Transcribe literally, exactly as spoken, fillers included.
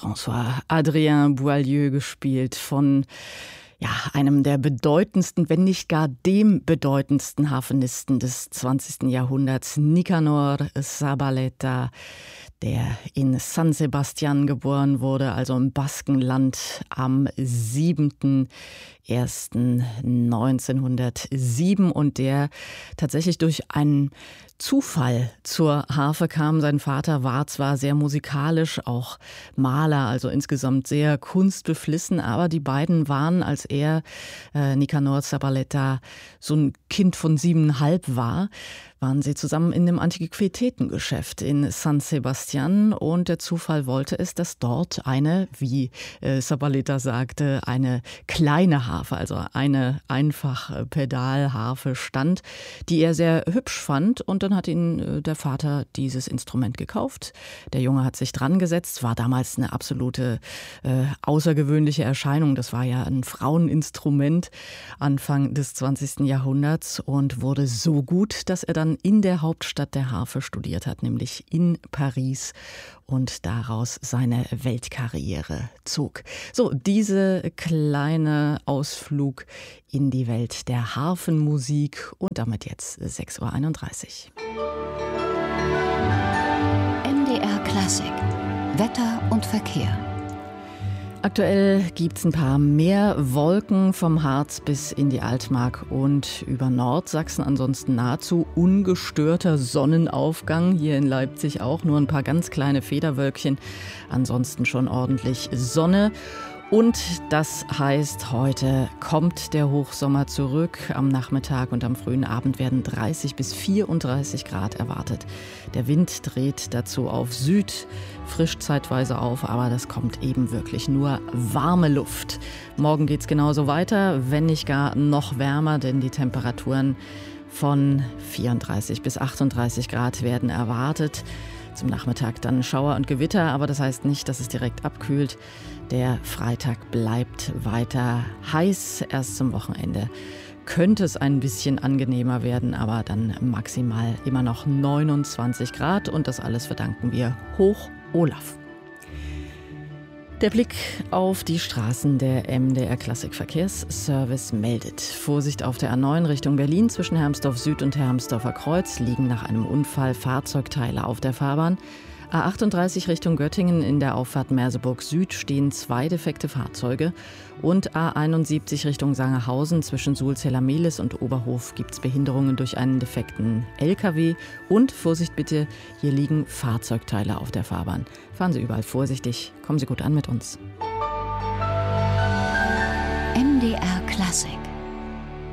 François Adrien Boieldieu gespielt von ja, einem der bedeutendsten, wenn nicht gar dem bedeutendsten Harfenisten des zwanzigsten Jahrhunderts, Nicanor Zabaleta, der in San Sebastián geboren wurde, also im Baskenland, am siebten ersten neunzehnhundertsieben und der tatsächlich durch einen Zufall zur Harfe kam. Sein Vater war zwar sehr musikalisch, auch Maler, also insgesamt sehr kunstbeflissen, aber die beiden waren, als er, äh, Nicanor Zabaleta, so ein Kind von siebeneinhalb war, waren sie zusammen in einem Antiquitätengeschäft in San Sebastián und der Zufall wollte es, dass dort eine, wie äh, Zabaleta sagte, eine kleine Harfe, also eine einfach Pedalharfe stand, die er sehr hübsch fand und dann hat ihn äh, der Vater dieses Instrument gekauft. Der Junge hat sich dran gesetzt, war damals eine absolute äh, außergewöhnliche Erscheinung. Das war ja ein Fraueninstrument Anfang des zwanzigsten Jahrhunderts und wurde so gut, dass er dann in der Hauptstadt der Harfe studiert hat, nämlich in Paris und daraus seine Weltkarriere zog. So, diese kleine Ausflug in die Welt der Harfenmusik und damit jetzt sechs Uhr einunddreißig. M D R Klassik, Wetter und Verkehr. Aktuell gibt es ein paar mehr Wolken vom Harz bis in die Altmark und über Nordsachsen. Ansonsten nahezu ungestörter Sonnenaufgang. Hier in Leipzig auch nur ein paar ganz kleine Federwölkchen. Ansonsten schon ordentlich Sonne. Und das heißt, heute kommt der Hochsommer zurück. Am Nachmittag und am frühen Abend werden dreißig bis vierunddreißig Grad erwartet. Der Wind dreht dazu auf Süd, frischt zeitweise auf, aber das kommt eben wirklich nur warme Luft. Morgen geht's genauso weiter, wenn nicht gar noch wärmer, denn die Temperaturen von vierunddreißig bis achtunddreißig Grad werden erwartet. Zum Nachmittag dann Schauer und Gewitter, aber das heißt nicht, dass es direkt abkühlt. Der Freitag bleibt weiter heiß. Erst zum Wochenende könnte es ein bisschen angenehmer werden, aber dann maximal immer noch neunundzwanzig Grad. Und das alles verdanken wir Hoch Olaf. Der Blick auf die Straßen. Der M D R Klassikverkehrsservice meldet: Vorsicht auf der A neun Richtung Berlin zwischen Hermsdorf Süd und Hermsdorfer Kreuz liegen nach einem Unfall Fahrzeugteile auf der Fahrbahn. A achtunddreißig Richtung Göttingen in der Auffahrt Merseburg Süd stehen zwei defekte Fahrzeuge und A einundsiebzig Richtung Sangerhausen zwischen Sulzella-Mehlis und Oberhof gibt es Behinderungen durch einen defekten L K W und Vorsicht bitte, hier liegen Fahrzeugteile auf der Fahrbahn. Fahren Sie überall vorsichtig, kommen Sie gut an mit uns. M D R Klassik.